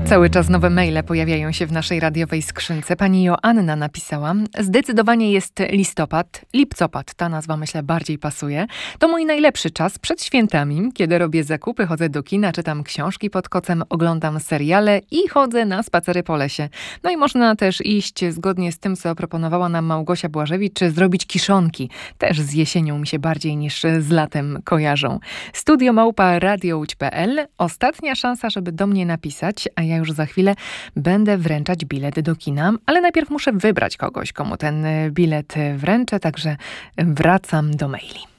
Cały czas nowe maile pojawiają się w naszej radiowej skrzynce. Pani Joanna napisała: zdecydowanie jest listopad, lipcopad, ta nazwa myślę bardziej pasuje. To mój najlepszy czas przed świętami, kiedy robię zakupy, chodzę do kina, czytam książki pod kocem, oglądam seriale i chodzę na spacery po lesie. No i można też iść zgodnie z tym, co proponowała nam Małgosia Błażewicz, zrobić kiszonki. Też z jesienią mi się bardziej niż z latem kojarzą. studio@radiołódź.pl. Ostatnia szansa, żeby do mnie napisać, a ja już za chwilę będę wręczać bilet do kina, ale najpierw muszę wybrać kogoś, komu ten bilet wręczę, także wracam do maili.